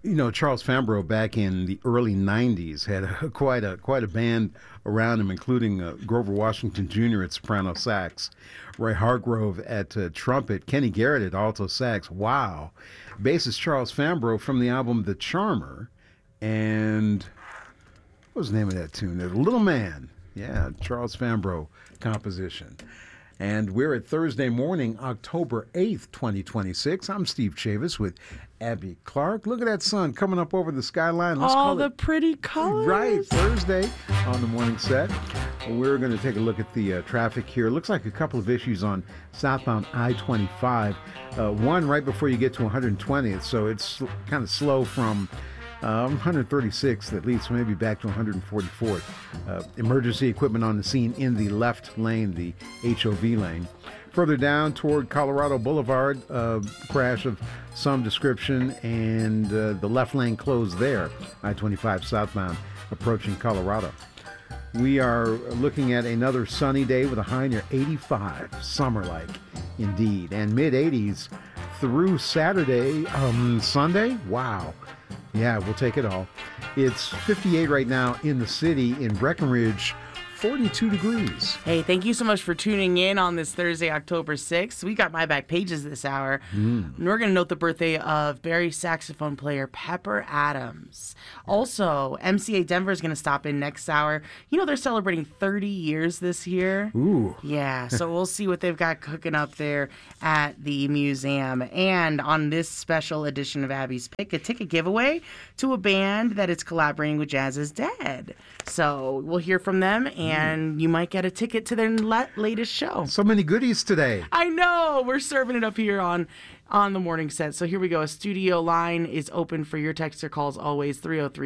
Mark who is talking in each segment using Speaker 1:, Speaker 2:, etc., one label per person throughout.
Speaker 1: Charles Fambrough back in the early '90s had quite a band around him, including Grover Washington Jr. at soprano sax, Roy Hargrove at trumpet, Kenny Garrett at alto sax. Wow, bassist Charles Fambrough from the album The Charmer, and what was the name of that tune? The Little Man. Yeah, Charles Fambrough composition. And we're at Thursday morning, October 8th, 2026. I'm Steve Chavis with Abby Clark. Look at that sun coming up over the skyline.
Speaker 2: All the pretty colors.
Speaker 1: Right, Thursday on the morning set. We're going to take a look at the traffic here. Looks like a couple of issues on southbound I-25. One right before you get to 120th, so it's kind of slow from 136th at least, maybe back to 144th. Emergency equipment on the scene in the left lane, the HOV lane. Further down toward Colorado Boulevard, crash of some description, and the left lane closed there, I-25 southbound, approaching Colorado. We are looking at another sunny day with a high near 85, summer-like indeed, and mid-80s through Saturday, Sunday. Wow. Yeah, we'll take it all. It's 58 right now in the city. In Breckenridge, 42 degrees.
Speaker 2: Hey, thank you so much for tuning in on this Thursday, October 6th. We got my back pages this hour. And we're going to note the birthday of Barry saxophone player Pepper Adams. Also, MCA Denver is going to stop in next hour. They're celebrating 30 years this year.
Speaker 1: Ooh.
Speaker 2: Yeah, so we'll see what they've got cooking up there at the museum. And on this special edition of Abby's Pick, a ticket giveaway to a band that is collaborating with Jazz is Dead. So we'll hear from them, and you might get a ticket to their latest show.
Speaker 1: So many goodies today.
Speaker 2: I know. We're serving it up here on the morning set. So here we go. A studio line is open for your text or calls always,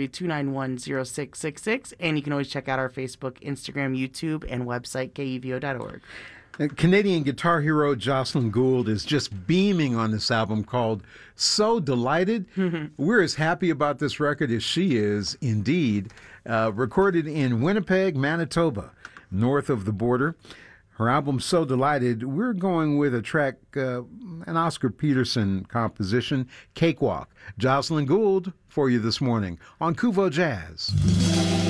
Speaker 2: 303-291-0666. And you can always check out our Facebook, Instagram, YouTube, and website, KUVO.org.
Speaker 1: Canadian guitar hero Jocelyn Gould is just beaming on this album called So Delighted. We're as happy about this record as she is, indeed. Recorded in Winnipeg, Manitoba, north of the border. Her album So Delighted, we're going with a track, an Oscar Peterson composition, Cakewalk. Jocelyn Gould for you this morning on Kuvo Jazz.